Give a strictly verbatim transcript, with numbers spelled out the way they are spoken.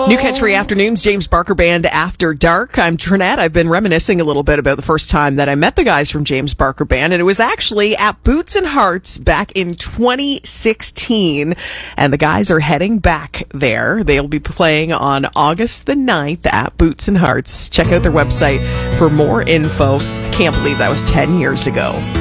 New Country Afternoons, James Barker Band After Dark. I'm Trinette. I've been reminiscing a little bit about the first time that I met the guys from James Barker Band, and it was actually at Boots and Hearts back in twenty sixteen, and the guys are heading back there. They'll be playing on August the ninth at Boots and Hearts. Check out their website for more info. I can't believe that was ten years ago.